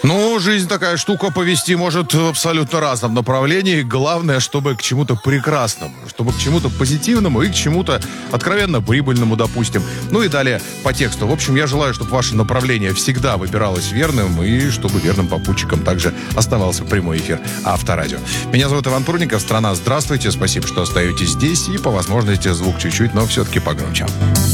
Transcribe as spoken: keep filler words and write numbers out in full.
Ну, жизнь такая штука, повести может в абсолютно разном направлении. Главное, чтобы к чему-то прекрасному, чтобы к чему-то позитивному и к чему-то откровенно прибыльному, допустим. Ну и далее по тексту. В общем, я желаю, чтобы ваше направление всегда выбиралось верным и чтобы верным попутчиком также оставался прямой эфир Авторадио. Меня зовут Иван Пурников. Страна, здравствуйте. Спасибо, что остаетесь здесь. И по возможности звук чуть-чуть, но все-таки погромче.